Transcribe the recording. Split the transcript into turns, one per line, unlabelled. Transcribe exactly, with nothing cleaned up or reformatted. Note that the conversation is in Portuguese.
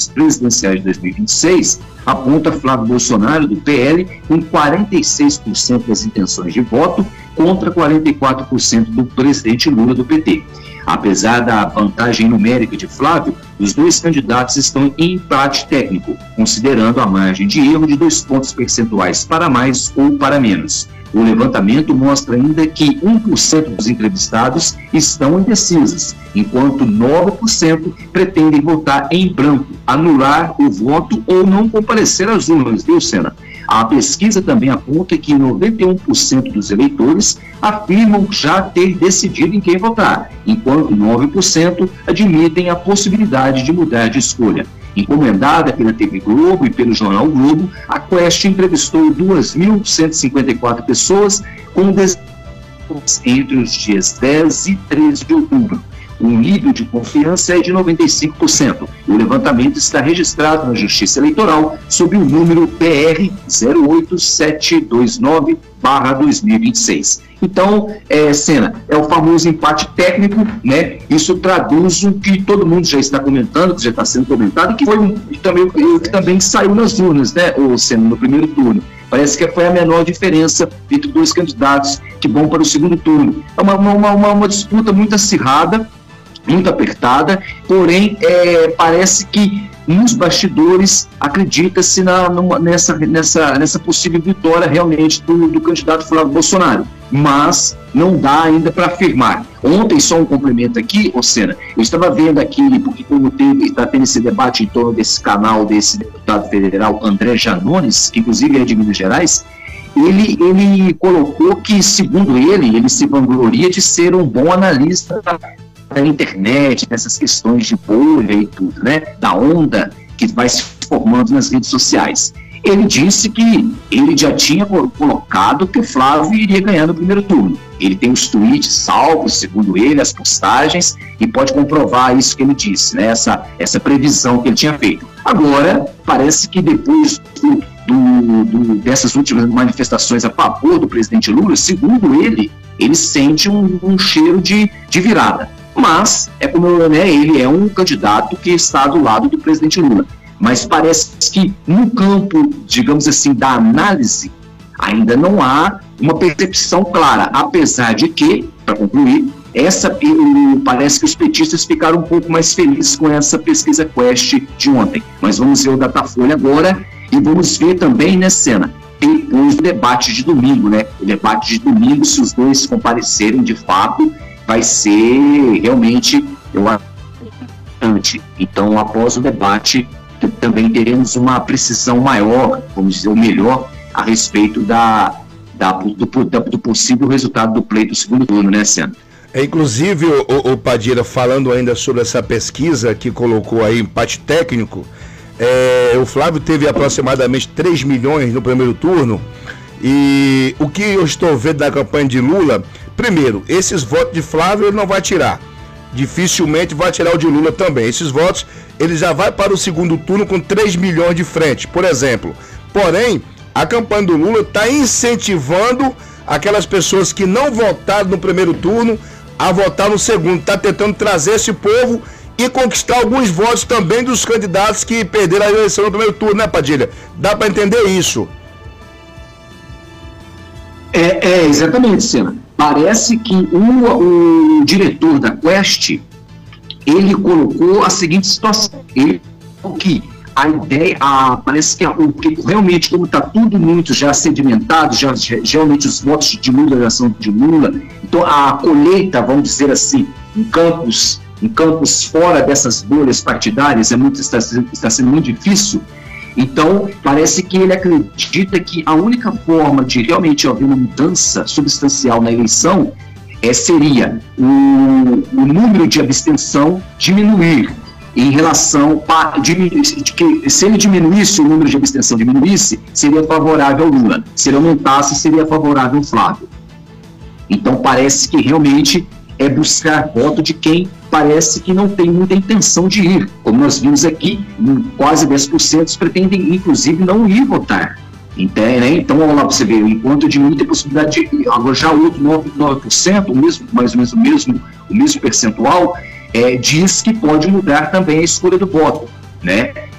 presidenciais de dois mil e vinte e seis, aponta Flávio Bolsonaro, do P L, com quarenta e seis por cento das intenções de voto contra quarenta e quatro por cento do presidente Lula, do P T. Apesar da vantagem numérica de Flávio, os dois candidatos estão em empate técnico, considerando a margem de erro de dois pontos percentuais para mais ou para menos. O levantamento mostra ainda que um por cento dos entrevistados estão indecisos, enquanto nove por cento pretendem votar em branco, anular o voto ou não comparecer às urnas, viu, Sena? A pesquisa também aponta que noventa e um por cento dos eleitores afirmam já ter decidido em quem votar, enquanto nove por cento admitem a possibilidade de mudar de escolha. Encomendada pela T V Globo e pelo jornal Globo, a Quest entrevistou duas mil cento e cinquenta e quatro pessoas com entre os dias dez e treze de outubro. O nível de confiança é de noventa e cinco por cento. O levantamento está registrado na Justiça Eleitoral sob o número P R zero oito sete dois nove barra dois mil e vinte e seis. Então, é, Sena, é o famoso empate técnico, né? Isso traduz o que todo mundo já está comentando, que já está sendo comentado, e que foi um, e também, que também saiu nas urnas, né, o Sena, no primeiro turno. Parece que foi a menor diferença entre dois candidatos que vão para o segundo turno. É uma, uma, uma, uma disputa muito acirrada, muito apertada, porém é, parece que nos bastidores acredita-se na, numa, nessa, nessa, nessa possível vitória realmente do, do candidato Flávio Bolsonaro, mas não dá ainda para afirmar. Ontem, só um complemento aqui, ô Sena, eu estava vendo aqui, porque como teve, está tendo esse debate em torno desse canal desse deputado federal André Janones, que inclusive é de Minas Gerais, ele, ele colocou que, segundo ele, ele se vangloria de ser um bom analista da internet, nessas questões de bolha e tudo, né, da onda que vai se formando nas redes sociais. Ele disse que ele já tinha colocado que o Flávio iria ganhar no primeiro turno. Ele tem os tweets salvos, segundo ele, as postagens, e pode comprovar isso que ele disse, né, essa, essa previsão que ele tinha feito. Agora, parece que depois do, do, do, dessas últimas manifestações a favor do presidente Lula, segundo ele, ele sente um, um cheiro de, de virada. Mas, é como, né, ele é um candidato que está do lado do presidente Lula. Mas parece que no campo, digamos assim, da análise, ainda não há uma percepção clara, apesar de que, para concluir, essa, parece que os petistas ficaram um pouco mais felizes com essa pesquisa Quest de ontem. Mas vamos ver o Datafolha agora e vamos ver também, né, Sena, depois do debate de domingo, né? O debate de domingo, se os dois comparecerem de fato, vai ser realmente, eu acho, importante. Então, após o debate, também teremos uma precisão maior, vamos dizer, ou melhor, a respeito da, da, do, do, do possível resultado do pleito do segundo turno, né, Sena?
É, inclusive, o, o Padilha, falando ainda sobre essa pesquisa que colocou aí empate técnico, é, o Flávio teve aproximadamente três milhões no primeiro turno, e o que eu estou vendo da campanha de Lula, primeiro, esses votos de Flávio ele não vai tirar, dificilmente vai tirar o de Lula também. Esses votos, ele já vai para o segundo turno com três milhões de frente, por exemplo. Porém, a campanha do Lula está incentivando aquelas pessoas que não votaram no primeiro turno a votar no segundo, está tentando trazer esse povo e conquistar alguns votos também dos candidatos que perderam a eleição no primeiro turno, né, Padilha? Dá para entender isso?
É, é exatamente, Sena. Parece que o, o diretor da Quest, ele colocou a seguinte situação, ele colocou que a ideia, a, parece que, a, o, que realmente, como está tudo muito já sedimentado, já, já, geralmente os votos de Lula já são de Lula, então a colheita, vamos dizer assim, em campos, em campos fora dessas bolhas partidárias, é muito, está, está sendo muito difícil. Então, parece que ele acredita que a única forma de realmente haver uma mudança substancial na eleição é, seria o, o número de abstenção diminuir em relação a, de, de que se ele diminuísse, o número de abstenção diminuísse, seria favorável ao Lula. Se ele aumentasse, seria favorável ao Flávio. Então, parece que realmente é buscar voto de quem parece que não tem muita intenção de ir. Como nós vimos aqui, quase dez por cento pretendem, inclusive, não ir votar. Entende, né? Então, vamos lá para você ver, enquanto diminui a possibilidade de... Agora, já o outro nove por cento, o mesmo, mais ou menos o mesmo, o mesmo percentual, é, diz que pode mudar também a escolha do voto, né?